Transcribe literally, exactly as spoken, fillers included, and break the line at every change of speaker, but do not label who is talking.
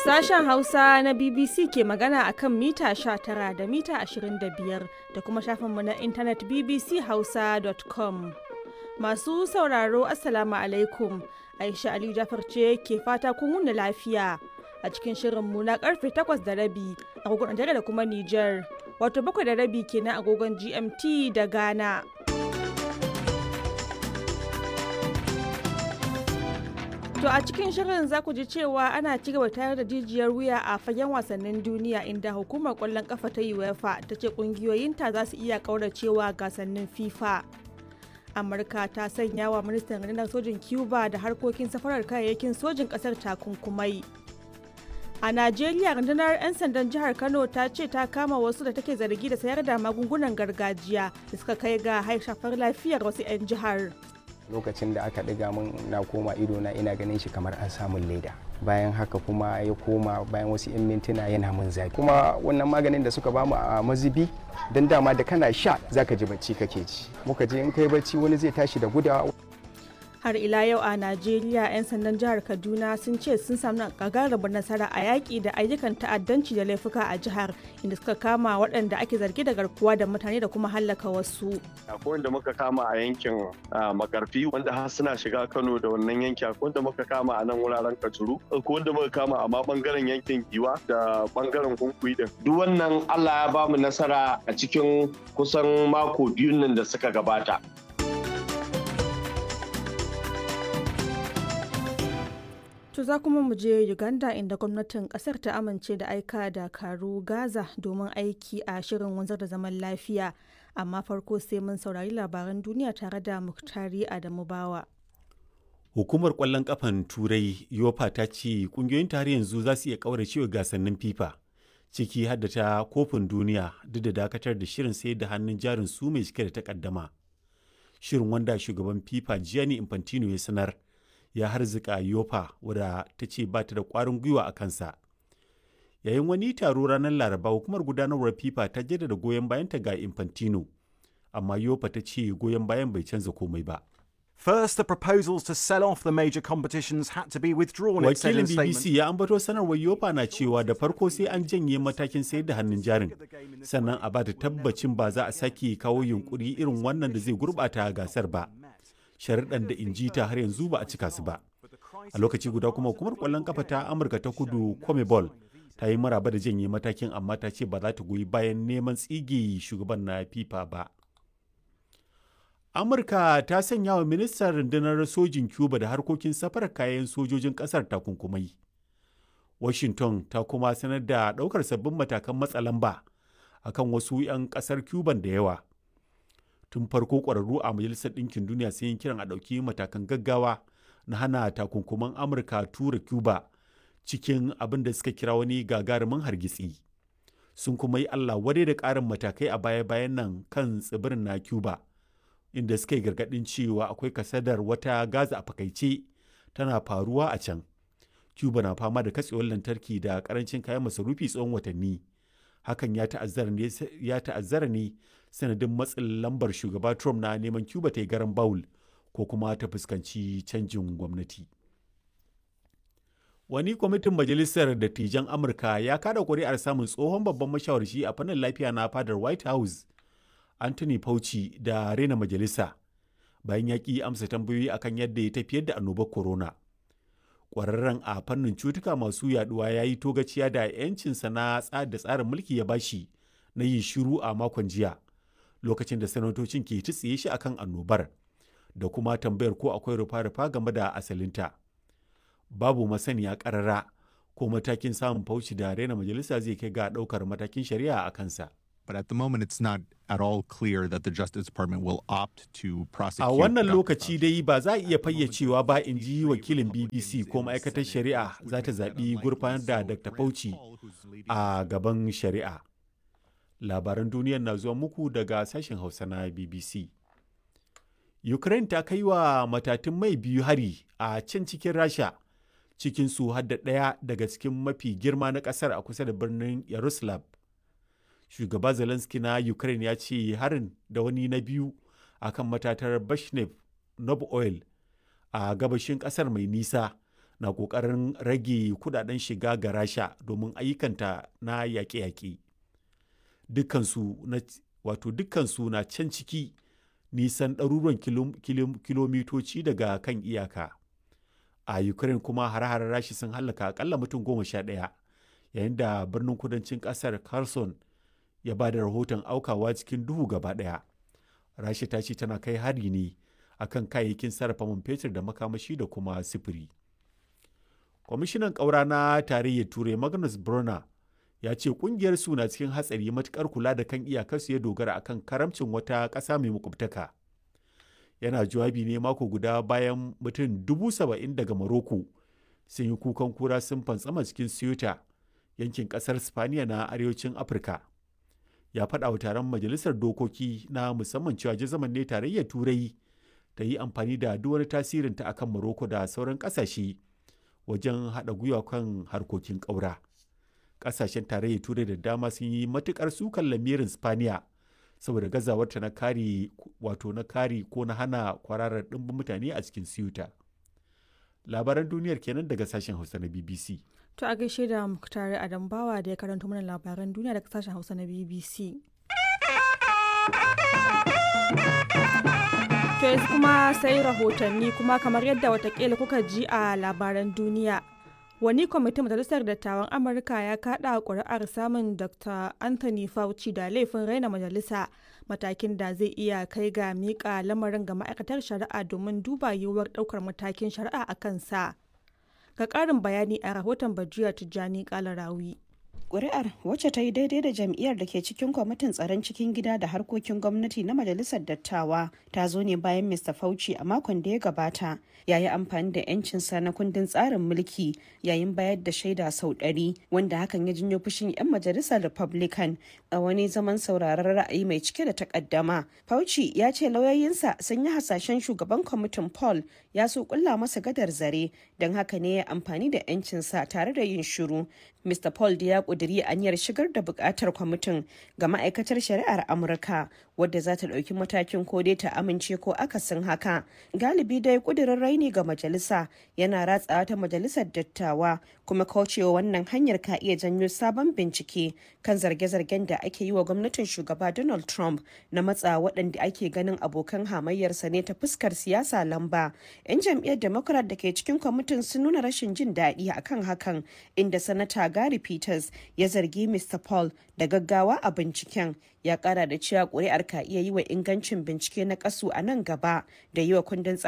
Sashen Hausa na B B C ke magana a kan mita sha tara da mita ashirin da biyar da kuma shafinmu na intanet b b c hausa dot com. Masu sauraro Assalamu alaikum. Aisha Aliyu Jafar ce ke fata kun wuni lafiya a cikin shirinmu na karfe takwas da rabi agogon Najeriya da kuma Nijar, wato bakwai da rabi kenan agogon G M T da Ghana. To a cikin shirin za ku ji cewa ana ci gaba tayar da jijiyar wuya a fagen wasannin duniya inda hukumar kwallon kafa ta UEFA ta ce kungiyoyinta za su iya kauracewa gasannin FIFA. Amurka ta sanya wa ministan rundunar sojin Cuba da harkokin safarar kayayyakin sojin kasar takunkumai. A Najeriya, rundunar 'yan sandan jihar Kano ta ce ta kama wasu da take zargi da sayar da magungunan gargajiya da suka kai ga shafar lafiyar wasu 'yan jihar.
Lokacin da aka ɗiga min na koma ido na ina ganin shi kamar an samun leda, bayan haka kuma ya koma bayan wasu 'yan mintuna yana min zafi, kuma wannan maganin da suka bamu a mazibi don dama da kana sha zaka ji bacci kake ji, muka je in kai bacci wani zai tashi da gudawa.
Har ila yau a Najeriya, 'yan sandan jihar Kaduna sun ce sun samu gagarumin nasara a yaƙi da ayyukan ta'addanci da laifuka a jihar, inda suka kama waɗanda ake zargi da garkuwa da mutane da kuma hallaka wasu.
Akwai wanda muka kama a yankin Makarfi wanda har suna shiga Kano da wannan yanki, akwai wanda muka kama a nan wuraren Kajuru, akwai wanda muka kama a ma bangaren yankin Giwa da bangaren Hunkuyi din. Duk wannan Allah ya bamu nasara a cikin kusan mako biyun nan da suka gabata.
To za kuma mu je Uganda inda gwamnatin kasar ta amince da aika dakaru Gaza domin aiki a shirin wanzar da zaman lafiya. Amma farko sai mun saurari labaran duniya tare da Muktari Adamu Bawa.
Hukumar kwallon kafan Turai UEFA ta ce kungiyoyin tare yanzu za su iya kauracewa gasannin FIFA, ciki har da ta kofin duniya, duk da dakatar da shirin sayar da hannun jarin su mai cike da takaddama. Shirin wanda shugaban FIFA Gianni Infantino ya sanar ya harzika yofa wadda ta ce ba ta da ƙwarin gwiwa a kansa. Yayin wani taro ranar Laraba, hukumar gudanarwar FIFA ta jaddada goyon bayanta ga Infantino, amma yofa ta ce goyon bayan bai canza komai ba.
First, the proposals to sell off the major competitions had to be withdrawn.
Wakilin B B C ya ambato sanarwar yofa na cewa da farko sai an janye matakin sayar da hannun jarin, sannan a ba da tabbacin ba za a sake kawo yunkuri irin wannan da zai gurɓata gasar ba. Sharuɗan da inji ta har yanzu ba a cika su ba. A lokaci guda kuma hukumar ƙwallon kafa ta Amurka ta Kudu CONMEBOL ta yi maraba da janye matakin, amma ta ce ba za ta goyi bayan neman tsige shugaban na FIFA ba. Amurka ta sanya wa ministan rundunar sojin Cuba da harkokin safarar kayan sojojin ƙasar takunkumai. Washington ta kuma sanar da ɗaukar sabbin matakan matsa lamba akan wasu 'yan ƙasar Cuban da yawa. Tun farko ƙwararru a Majalisar Ɗinkin Duniya sun yi kiran a ɗauki matakan gaggawa na hana takunkuman Amurka tura Cuba cikin abin da suka kira wani gagarumin hargitsi. Sun kuma yi Allah wadai da ƙarin matakai a baya-bayan nan kan tsibirin na Cuba, inda suka yi gargaɗin cewa akwai kasadar wata Gaza a fakaice tana faruwa a can. Cuba na fama da katsewar lantarki da ƙarancin kayan masarufi tsawon watanni. Hakan ya ta'azzara ne sanadin matsin lambar shugaba Trump na neman Cuba ta yi garan bawul ko kuma ta fuskanci canjin gwamnati. Wani kwamitin Majalisar Dattijan Amurka ya kada kuri'ar samun tsohon babban mashawarci a fannin lafiya na fadar White House, Anthony Fauci, da rena majalisa bayan ya ƙi amsa tambayoyi akan yadda ya tafiyar da annobar corona. Ƙwararren a fannin cutuka masu yaduwa ya yi togaciya da 'yancinsa na da tsarin mulki ya bashi na yin shiru a makon jiya, lokacin da sanatocin ke tsiye shi akan annobar da kuma tambayar ko akwai rufa-rufa game da asalinta. Babu masaniya ƙarara ko matakin samun Fauci da rena majalisa zai kai ga ɗaukar matakin shari'a a kansa.
But at the moment it's not at all clear that the Justice Department will opt to prosecute.
A wannan lokaci dai ba za a iya fayyacewa ba, in ji wakilin B B C, ko ma'aikatar shari'a za ta zaɓi gurfanar da Doctor Fauci a gaban shari'a. Labaran duniyar na zuwa muku daga sashen Hausa na B B C. Ukraine ta kai wa matatun mai biyu hari a can cikin Rasha, cikin su har da ɗaya daga cikin mafi girma na ƙasar a kusa da birnin Yaroslav. Shugaba Zelensky na Ukraine ya ce harin da wani na biyu akan matatar Bashnev Nob Oil a gabashin ƙasar mai nisa na ƙoƙarin rage kudaden shiga ga rasha domin ayyukanta na yaƙe-yaƙe. Dukkansu na wato dukkansu na can ciki nisan ɗaruruwan kilomitoci daga kan iyaka. A Ukraine kuma hare-haren rashi sun hallaka akalla mutum goma sha ɗaya, yayin da birnin kudancin ƙasar Kherson ya ba da rahoton aukawa cikin duhu gaba ɗaya. Rasha ta ce tana kai hari ne akan kayayyakin sarrafa man fetur da makamashi da kuma sifiri. Kwamishinan ƙaura na tarayyar Turai Magnus Brunner ya ce ƙungiyar su na cikin hatsari matuƙar kula da kan iyakarsu ya dogara akan karamcin wata ƙasa mai makwabtaka. Yana jawabi ne mako guda bayan mutum dubu saba'in daga Morocco sun yi kukan kura sun fantsama cikin Ceuta, yankin ƙasar Spaniya na arewacin Afirka. Ya faɗa wa taron majalisar dokoki na musamman cewa jazaman ne tarayyar Turai ta yi amfani da duk wani tasirinta akan Morocco da sauran ƙasashe wajen haɗa gwiwa kan harkokin ƙaura. Ƙasashen tarayyar Turai da dama sun yi matuƙar sukan lamirin Spaniya saboda gazawarta na kare wato na kare ko na hana kwararar ɗimbin mutane a cikin Ceuta. Labaran duniyar kenan daga sashen Hausa na B B C.
To a gaishe da Muktari Adambawa da ya karanto mana labaran duniya daga sashen Hausa na B B C. To yanzu kuma sai rahotanni kuma kamar yadda watakila kuka ji a labaran duniya. Wani kwamitin Majalisar Dattawan Amurka ya kaɗa ƙuri'ar samun Doctor Anthony Fauci da laifin raina majalisa, matakin da zai iya kai ga miƙa lamarin ga ma'aikatar shari'a domin duba yiwuwar ɗaukar matakin shari'a a kansa. Ga ƙarin bayani a rahoton Bajiya Tijjani Kalarawi.
Ƙuri'ar, wacce ta yi daidai da jam'iyyar da ke cikin kwamitin tsaron cikin gida da harkokin gwamnati na Majalisar Dattawa, ta zo ne bayan Mista Fauci a makon da ya gabata ya yi amfani da 'yancinsa na kundin tsarin mulki yayin bayar da shaida sau ɗari, wanda hakan ya janyo fushin 'yan majalisar Republican a wani zaman sauraron ra'ayi mai cike da takaddama. Fauci ya ce lauyoyinsa sun yi hasashen shugaban kwamitin Paul ya so kulla masa gadar zare, don haka ne ya amfani da 'yancinsa tare da yin shiru. Mista Paul da ya ƙudiri aniyar shigar da buƙatar kwamitin ga ma'aikatar shari'ar Amurka, wadda za ta ɗauki matakin ko dai ta amince ko akasin haka. Galibi dai ƙudurin raini ga majalisa yana ratsawa ta majalisar dattawa, kuma kaucewa wannan hanyar ka iya janyo sabon bincike kan zarge-zargen da ake yi wa gwamnatin shugaba Donald Trump na matsa waɗanda ake ganin abokan hamayyarsa ne ta fuskar siyasa lamba. 'Yan jam'iyyar Democrat da ke cikin kwamitin sun nuna rashin jin daɗi akan hakan, inda sanata Gary Peters ya zargi Mista Paul da gaggawa a binciken. Ya kara da cewa ƙuri'ar ka iya yi wa ingancin bincike na kasu a nan gaba da yi wa kundin